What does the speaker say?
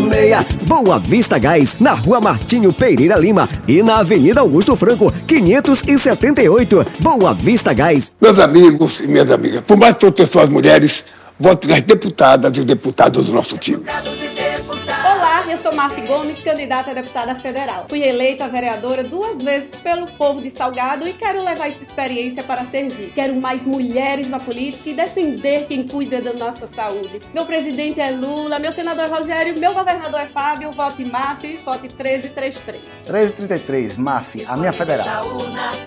86. Boa Vista Gás, na Rua Martinho Pereira Lima e na Avenida Augusto Franco, 578. Boa Vista Gás. Meus amigos e minhas amigas, por mais proteção às mulheres, vote nas deputadas e os deputados do nosso time. Olá, eu sou Marci Gomes, candidata a deputada federal. Fui eleita vereadora 2 vezes pelo povo de Salgado e quero levar essa experiência para Sergipe. Quero mais mulheres na política e defender quem cuida da nossa saúde. Meu presidente é Lula, meu senador é Rogério, meu governador é Fábio. Vote MAF, vote 1333. 1333, MAF, a minha federal.